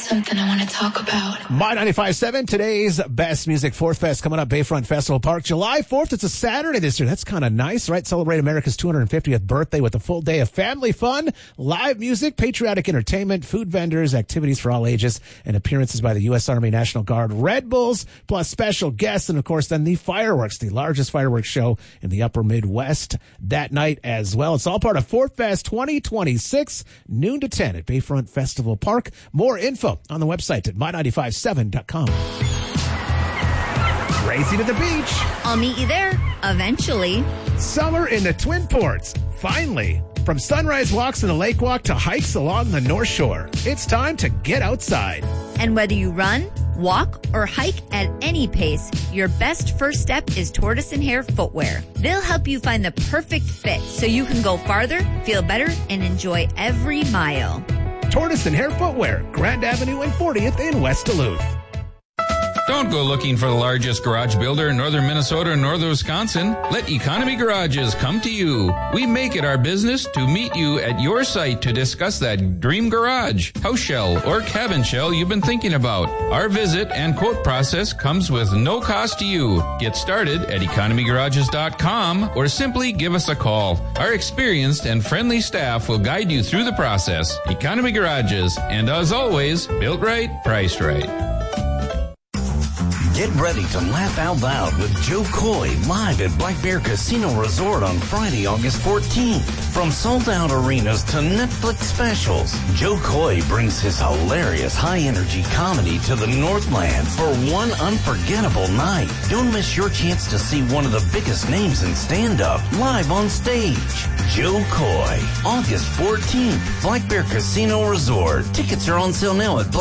something I want to talk about. My 95.7, today's best music. Fourth Fest coming up, Bayfront Festival Park, July 4th. It's a Saturday this year. That's kind of nice, right? Celebrate America's 250th birthday with a full day of family fun, live music, patriotic entertainment, food vendors, activities for all ages, and appearances by the U.S. Army National Guard, Red Bulls, plus special guests, and of course then the fireworks, the largest fireworks show in the upper Midwest that night as well. It's all part of Fourth Fest 2026, noon to 10 at Bayfront Festival Park. More info on the website at my957.com. Racing to the beach. I'll meet you there, eventually. Summer in the Twin Ports. Finally. From sunrise walks in the lake walk to hikes along the North Shore, it's time to get outside. And whether you run, walk, or hike at any pace, your best first step is Tortoise and Hare Footwear. They'll help you find the perfect fit so you can go farther, feel better, and enjoy every mile. Tortoise and Hare Footwear, Grand Avenue and 40th in West Duluth. Don't go looking for the largest garage builder in northern Minnesota or northern Wisconsin. Let Economy Garages come to you. We make it our business to meet you at your site to discuss that dream garage, house shell, or cabin shell you've been thinking about. Our visit and quote process comes with no cost to you. Get started at economygarages.com or simply give us a call. Our experienced and friendly staff will guide you through the process. Economy Garages, and as always, built right, priced right. Get ready to laugh out loud with Joe Coy live at Black Bear Casino Resort on Friday, August 14th. From sold-out arenas to Netflix specials, Joe Coy brings his hilarious high-energy comedy to the Northland for one unforgettable night. Don't miss your chance to see one of the biggest names in stand-up live on stage. Joe Coy, August 14th, Black Bear Casino Resort. Tickets are on sale now at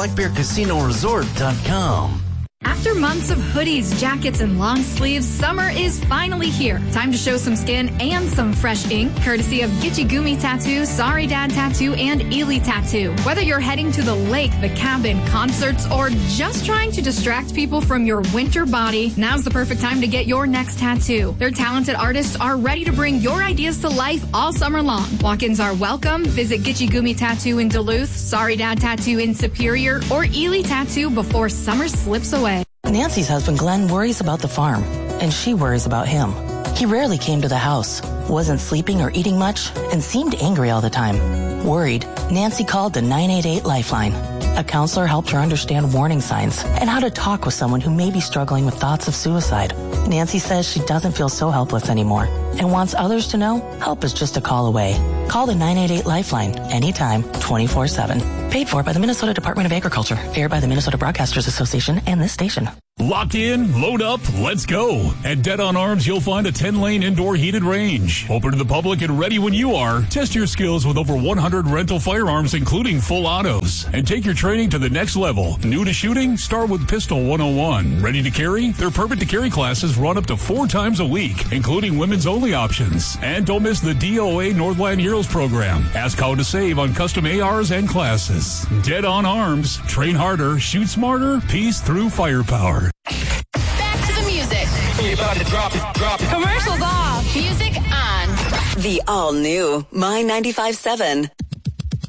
blackbearcasinoresort.com. After months of hoodies, jackets, and long sleeves, summer is finally here. Time to show some skin and some fresh ink, courtesy of Gitchy Gumi Tattoo, Sorry Dad Tattoo, and Ely Tattoo. Whether you're heading to the lake, the cabin, concerts, or just trying to distract people from your winter body, now's the perfect time to get your next tattoo. Their talented artists are ready to bring your ideas to life all summer long. Walk-ins are welcome. Visit Gitchy Gumi Tattoo in Duluth, Sorry Dad Tattoo in Superior, or Ely Tattoo before summer slips away. Nancy's husband Glenn worries about the farm, and she worries about him. He rarely came to the house, wasn't sleeping or eating much, and seemed angry all the time. Worried, Nancy called the 988 Lifeline. A counselor helped her understand warning signs and how to talk with someone who may be struggling with thoughts of suicide. Nancy says she doesn't feel so helpless anymore and wants others to know help is just a call away. Call the 988 Lifeline anytime, 24/7. Paid for by the Minnesota Department of Agriculture. Aired by the Minnesota Broadcasters Association and this station. Lock in, load up, let's go. At Dead on Arms, you'll find a 10-lane indoor heated range. Open to the public and ready when you are. Test your skills with over 100 rental firearms, including full autos. And take your training to the next level. New to shooting? Start with Pistol 101. Ready to carry? Their Permit to Carry classes run up to 4 times a week, including women's only options. And don't miss the DOA Northland Heroes program. Ask how to save on custom ARs and classes. Dead on Arms. Train harder, shoot smarter, peace through firepower. Back to the music. You're about to drop it. Commercials off. Music on. The all-new My 95.7.